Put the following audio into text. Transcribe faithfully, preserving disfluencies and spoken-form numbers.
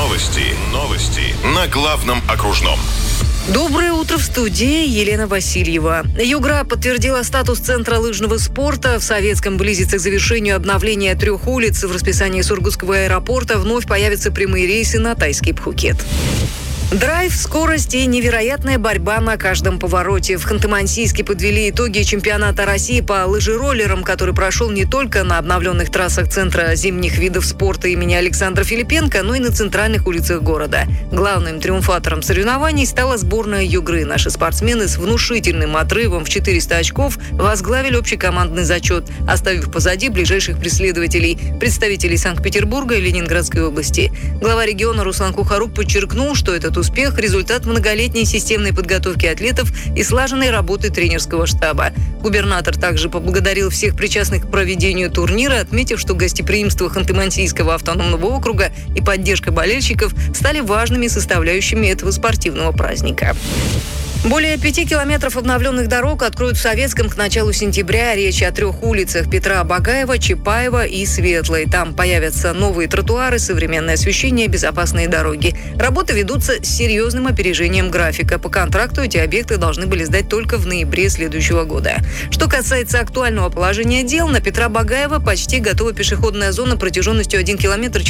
Новости. Новости. На главном окружном. Доброе утро, в студии Елена Васильева. Югра подтвердила статус центра лыжного спорта. В Советском близится к завершению обновления трех улиц. В расписании Сургутского аэропорта вновь появятся прямые рейсы на тайский Пхукет. Драйв, скорость и невероятная борьба на каждом повороте. В Ханты-Мансийске подвели итоги чемпионата России по лыжероллерам, который прошел не только на обновленных трассах Центра зимних видов спорта имени Александра Филипенко, но и на центральных улицах города. Главным триумфатором соревнований стала сборная Югры. Наши спортсмены с внушительным отрывом в четыреста очков возглавили общекомандный зачет, оставив позади ближайших преследователей – представителей Санкт-Петербурга и Ленинградской области. Глава региона Руслан Кухарук подчеркнул, что этот успех – результат многолетней системной подготовки атлетов и слаженной работы тренерского штаба. Губернатор также поблагодарил всех причастных к проведению турнира, отметив, что гостеприимство Ханты-Мансийского автономного округа и поддержка болельщиков стали важными составляющими этого спортивного праздника. Более пяти километров обновленных дорог откроют в Советском к началу сентября. Речь о трех улицах – Петра Багаева, Чапаева и Светлой. Там появятся новые тротуары, современное освещение, безопасные дороги. Работы ведутся с серьезным опережением графика. По контракту эти объекты должны были сдать только в ноябре следующего года. Что касается актуального положения дел, на Петра Багаева почти готова пешеходная зона протяженностью один километр